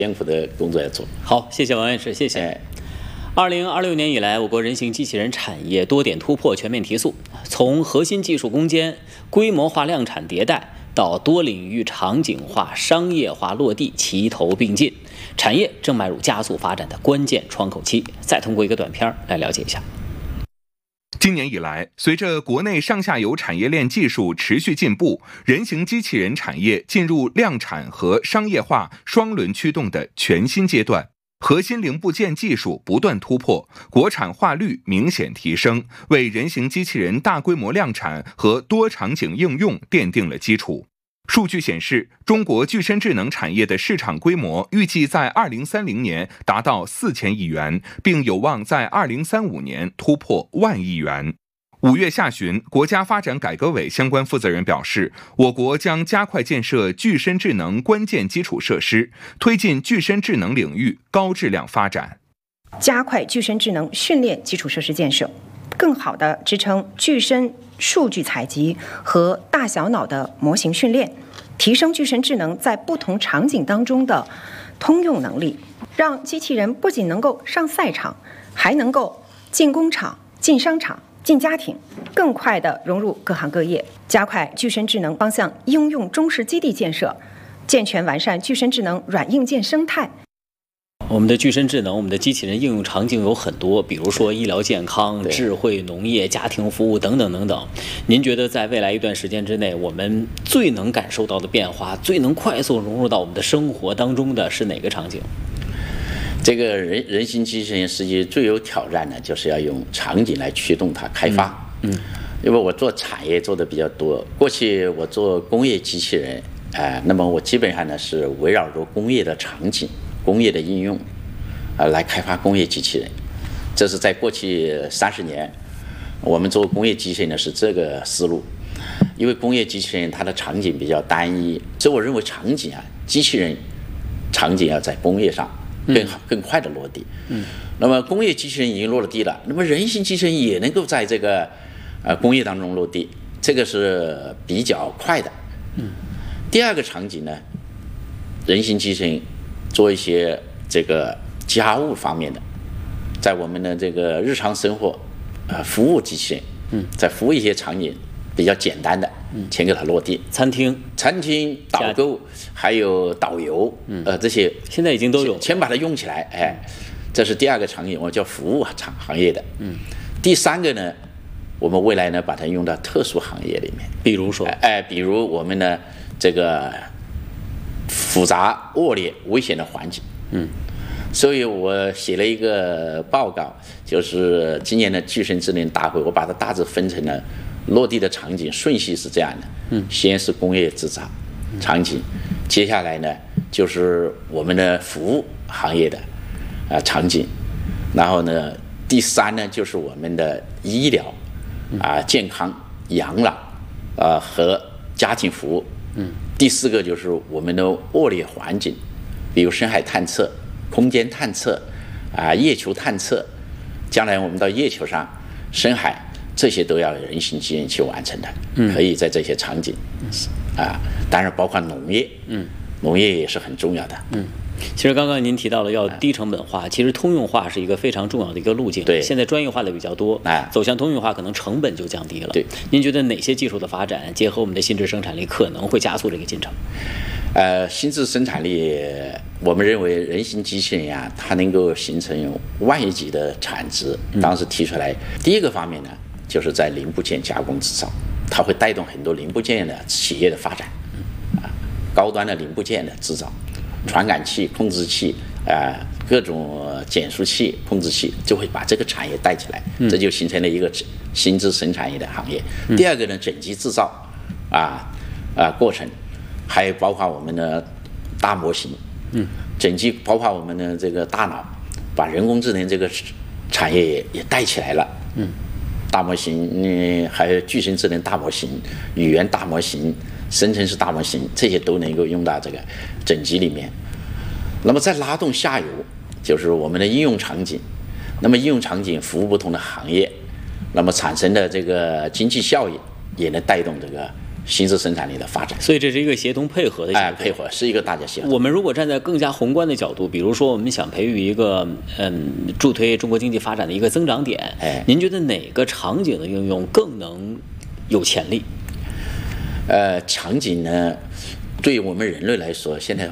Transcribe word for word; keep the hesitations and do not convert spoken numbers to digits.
艰苦的工作要做。 好，谢谢王院士，谢谢。二零二六年以来，我国人形机器人产业多点突破，全面提速，从核心技术攻坚、规模化量产迭代到多领域场景化、商业化落地，齐头并进，产业正迈入加速发展的关键窗口期。再通过一个短片来了解一下。 今年以来，随着国内上下游产业链技术持续进步，人形机器人产业进入量产和商业化双轮驱动的全新阶段。核心零部件技术不断突破，国产化率明显提升，为人形机器人大规模量产和多场景应用奠定了基础。数据显示，中国具身智能产业的市场规模预计在二零三零年达到四千亿元，并有望在二零三五年突破万亿元。五月下旬，国家发展改革委相关负责人表示，我国将加快建设具身智能关键基础设施，推进具身智能领域高质量发展， 加快具身智能训练基础设施建设，更好地支撑具身数据采集和大小脑的模型训练，提升具身智能在不同场景当中的通用能力，让机器人不仅能够上赛场，还能够进工厂、进商场、进家庭，更快地融入各行各业，加快具身智能方向应用中实基地建设，健全完善具身智能软硬件生态。 我们的具身智能，我们的机器人应用场景有很多，比如说医疗健康、智慧农业、家庭服务等等等等。您觉得在未来一段时间之内，我们最能感受到的变化，最能快速融入到我们的生活当中的是哪个场景？ 这个人人形机器人实际最有挑战的，就是要用场景来驱动它开发。嗯，嗯因为我做产业做的比较多，过去我做工业机器人，哎、呃，那么我基本上呢是围绕着工业的场景、工业的应用，啊、呃，来开发工业机器人。这是在过去三十年，我们做工业机器人呢是这个思路。因为工业机器人它的场景比较单一，所以我认为场景啊，机器人场景要在工业上。更好、更快的落地。嗯，那么工业机器人已经落了地了，那么人形机器人也能够在这个呃工业当中落地，这个是比较快的。嗯，第二个场景呢，人形机器人做一些这个家务方面的，在我们的这个日常生活啊、呃、服务机器人，嗯，在服务一些场景比较简单的，嗯，先给它落地。 餐厅、 餐厅导购，还有导游，嗯，呃，这些现在已经都有， 先把它用起来，哎，这是第二个场景，我叫服务行行业的，嗯。第三个呢，我们未来呢把它用到特殊行业里面， 比如说， 哎，比如我们的这个复杂、恶劣、危险的环境，嗯。所以我写了一个报告，就是今年的具身智能大会，我把它大致分成了。落地的场景顺序是这样的，嗯，先是工业制造场景，接下来呢就是我们的服务行业的啊、呃、场景，然后呢第三呢就是我们的医疗啊、呃、健康养老啊、呃、和家庭服务，嗯，第四个就是我们的恶劣环境，比如深海探测、空间探测啊、呃、月球探测，将来我们到月球上、深海。这些都要人形机器人去完成的，嗯，可以在这些场景，啊，当然包括农业，嗯，农业也是很重要的， 嗯。其实刚刚您提到了要低成本化，其实通用化是一个非常重要的一个路径。 对， 现在专业化的比较多，哎，走向通用化可能成本就降低了。 对， 您觉得哪些技术的发展结合我们的新质生产力可能会加速这个进程？ 呃，新质生产力，我们认为人形机器人呀、啊，它能够形成万亿级的产值。当时提出来，嗯、第一个方面呢。就是在零部件加工制造，它会带动很多零部件的企业的发展，啊，高端的零部件的制造，传感器、控制器，啊、呃，各种减速器、控制器，就会把这个产业带起来，这就形成了一个新质生产业的行业。嗯、第二个呢，整机制造，啊啊过程，还有包括我们的大模型，嗯，整机包括我们的这个大脑，把人工智能这个产业也也带起来了，嗯。大模型，嗯，还有具身智能大模型、语言大模型、生成式大模型，这些都能够用到这个整机里面。那么再拉动下游，就是我们的应用场景。那么应用场景服务不同的行业，那么产生的这个经济效益也能带动这个新质生产力的发展。 所以这是一个协同配合的哎，配合是一个大家协同。 我们如果站在更加宏观的角度，比如说我们想培育一个嗯助推中国经济发展的一个增长点， 哎， 您觉得哪个场景的应用更能有潜力？ 呃，场景呢，对于我们人类来说，现在